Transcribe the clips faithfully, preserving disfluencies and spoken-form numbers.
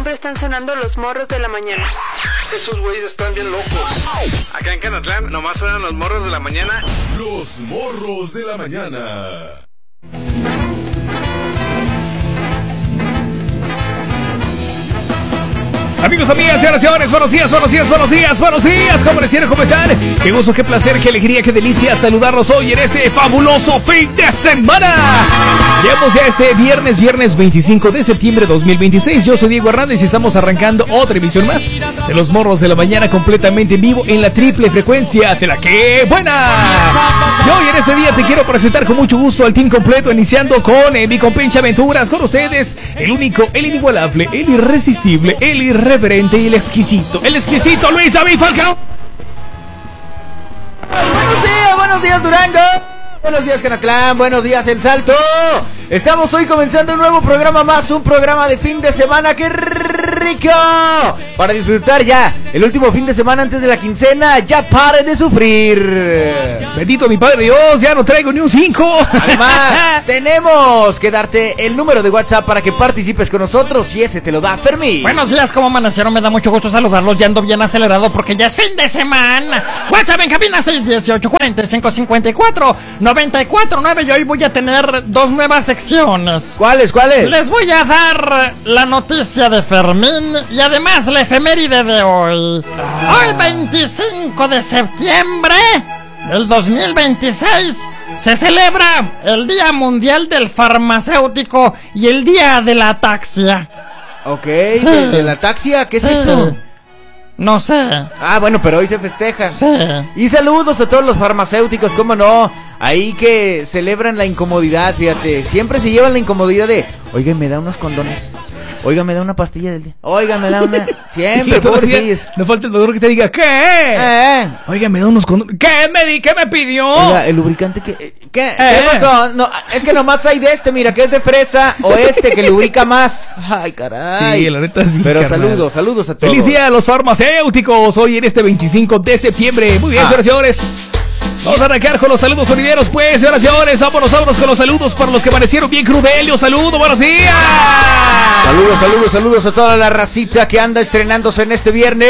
siempre están sonando los morros de la mañana. Esos güeyes están bien locos. Acá en Canatlán nomás suenan los morros de la mañana. Los morros de la mañana. Amigos, amigas, señoras y señores, buenos días, buenos días, buenos días, buenos días. ¿Cómo les sienten? ¿Cómo están? Qué gusto, qué placer, qué alegría, qué delicia saludarlos hoy en este fabuloso fin de semana. Llegamos ya este viernes, viernes veinticinco de septiembre de dos mil veintiséis. Yo soy Diego Hernández y estamos arrancando otra emisión más de Los Morros de la Mañana, completamente en vivo en la triple frecuencia de la que buena. Y hoy en este día te quiero presentar con mucho gusto al team completo, iniciando con eh, mi compencha Aventuras, con ustedes, el único, el inigualable, el irresistible, el irreverente y el exquisito, el exquisito Luis David Falcao. Buenos días, buenos días Durango, buenos días Canatlán, buenos días El Salto. Estamos hoy comenzando un nuevo programa más, un programa de fin de semana. ¡Qué rico! Para disfrutar ya el último fin de semana antes de la quincena. Ya pare de sufrir. Bendito mi padre Dios, ya no traigo ni un cinco. Además, tenemos que darte el número de WhatsApp para que participes con nosotros, y ese te lo da Fermín. Buenos días, ¿cómo amanecieron? Me da mucho gusto saludarlos, ya ando bien acelerado porque ya es fin de semana. WhatsApp en cabina seis dieciocho, cuarenta y cinco, cincuenta y cuatro, noventa y cuatro nueve. Y hoy voy a tener dos nuevas secciones. ¿Cuáles, cuáles? Les voy a dar la noticia de Fermín y además la efeméride de hoy. Hoy veinticinco de septiembre del dos mil veintiséis se celebra el Día Mundial del Farmacéutico y el Día de la Ataxia. Ok, Sí. ¿de, de la taxia? ¿Qué es Sí. eso? No sé. Ah, bueno, pero hoy se festeja. Sí. Y saludos a todos los farmacéuticos, cómo no, ahí que celebran la incomodidad, fíjate. Siempre se llevan la incomodidad de, oigan, me da unos condones, oigan, me da una pastilla del día, oigan, me da una... Siempre, pobrecillos. No falta el doctor que te diga, ¿qué? Eh, Oiga, me da unos condones. ¿Qué me di? ¿Qué me pidió? oiga, el lubricante que... ¿Qué? ¿Qué Eh. pasó? No, es que nomás hay de este, mira, que es de fresa, o este que lubrica más. Ay, caray. Sí, la neta sí, Pero carnal. saludos, saludos a todos. ¡Feliz día a los farmacéuticos! Hoy en este veinticinco de septiembre. Muy bien, Ah. señoras y señores. Vamos a arrancar con los saludos sonideros, pues, señoras y señores. Vámonos, vámonos con los saludos para los que amanecieron bien crudelios. ¡Saludos, buenos días! Saludos, saludos, saludos a toda la racita que anda estrenándose en este viernes.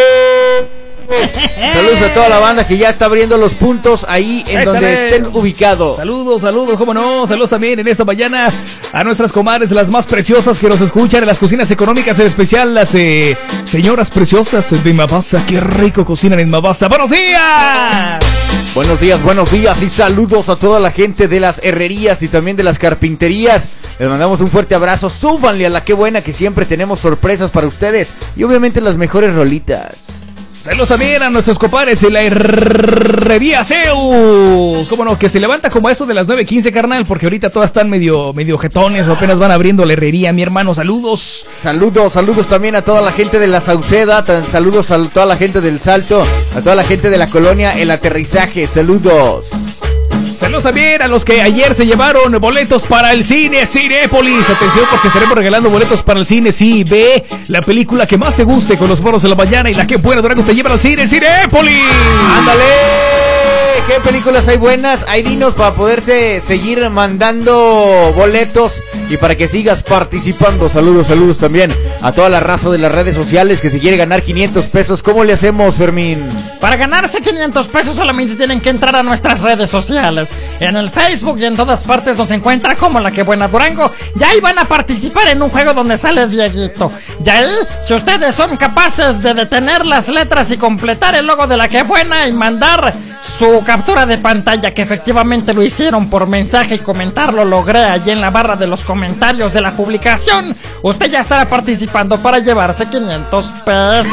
Saludos a toda la banda que ya está abriendo los puntos ahí en Échale. donde estén ubicados. Saludos, saludos, cómo no. Saludos también en esta mañana a nuestras comadres, las más preciosas que nos escuchan en las cocinas económicas, en especial las eh, señoras preciosas de Mabasa. ¡Qué rico cocinan en Mabasa! ¡Buenos días! Buenos días, buenos días y saludos a toda la gente de las herrerías y también de las carpinterías. Les mandamos un fuerte abrazo. Súbanle a la que buena, que siempre tenemos sorpresas para ustedes y obviamente las mejores rolitas. Saludos también a nuestros compadres de la herrería Zeus. Cómo no, que se levanta como a eso de las nueve quince, carnal, porque ahorita todas están medio, medio jetones o apenas van abriendo la herrería, mi hermano. Saludos. Saludos, saludos también a toda la gente de la Sauceda, tan- saludos a toda la gente del Salto, a toda la gente de la colonia El Aterrizaje, saludos. Saludos también a los que ayer se llevaron boletos para el cine Cinépolis. Atención, porque estaremos regalando boletos para el cine. Sí, ve la película que más te guste con los morros de la mañana y la que buena Durango te llevan al cine Cinépolis. ¡Ándale! ¿Qué películas hay buenas? Hay dinos para poderte seguir mandando boletos y para que sigas participando. Saludos, saludos también a toda la raza de las redes sociales que si quiere ganar quinientos pesos. ¿Cómo le hacemos, Fermín? Para ganarse quinientos pesos solamente tienen que entrar a nuestras redes sociales. En el Facebook y en todas partes nos encuentra como La Que Buena Durango. Y ahí van a participar en un juego donde sale Dieguito. Y ahí, si ustedes son capaces de detener las letras y completar el logo de La Que Buena y mandar su captura de pantalla, que efectivamente lo hicieron por mensaje y comentar, lo logré allí en la barra de los comentarios de la publicación, usted ya estará participando para llevarse quinientos pesos.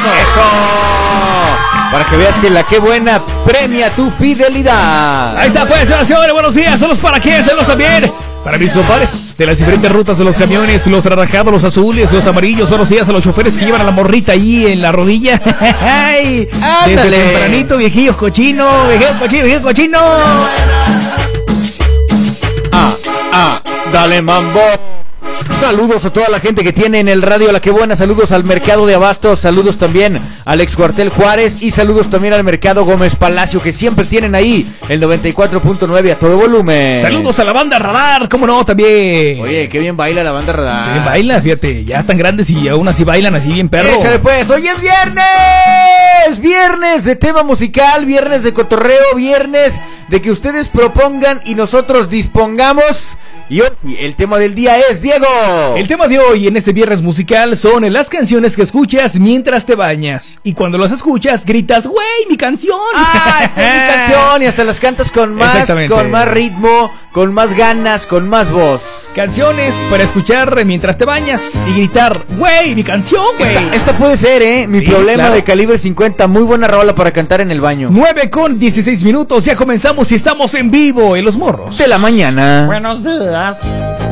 Para que veas que La Que Buena premia tu fidelidad. Ahí está, pues, señoras y señores, buenos días. Saludos para quién, saludos también para mis compadres de las diferentes rutas de los camiones, los naranjados, los azules, los amarillos. Buenos días a los choferes que llevan a la morrita ahí en la rodilla. Ay, desde Ándale. tempranito, viejillos cochino, viejillos cochino, viejillos cochino. Ah, ah, dale mambo. Saludos a toda la gente que tiene en el radio La Que Buena, saludos al Mercado de Abastos, saludos también al ex cuartel Juárez y saludos también al Mercado Gómez Palacio, que siempre tienen ahí el noventa y cuatro punto nueve a todo volumen. Saludos a la banda Radar, cómo no, también. Oye, qué bien baila la banda Radar. Qué bien baila, fíjate, ya están grandes y aún así bailan así bien perro. Échale pues, hoy es viernes, viernes de tema musical, viernes de cotorreo, viernes de que ustedes propongan y nosotros dispongamos. Y hoy el tema del día es, Diego. El tema de hoy en este viernes musical son las canciones que escuchas mientras te bañas. Y cuando las escuchas gritas, güey, mi canción. Ah, esa es mi canción. Y hasta las cantas con más, con más ritmo, con más ganas, con más voz. Canciones para escuchar mientras te bañas y gritar, güey, mi canción, güey. Esta, esta puede ser, ¿eh? Mi sí, problema claro. De Calibre cincuenta. Muy buena rola para cantar en el baño. nueve con dieciséis minutos. Ya comenzamos y estamos en vivo en Los Morros de la mañana. Buenos días.